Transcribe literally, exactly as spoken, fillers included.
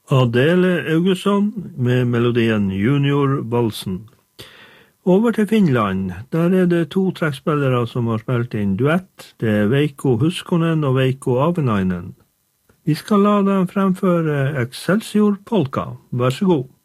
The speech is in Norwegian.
Adele Augustsson med melodien Junior Valsen. Over til Finland. Der er det to trekkspillere som har spilt inn duett. Det er Veikko Huskonen og Veikko Avenainen. Vi skal la dem fremføre Excelsior Polka. Vær så god.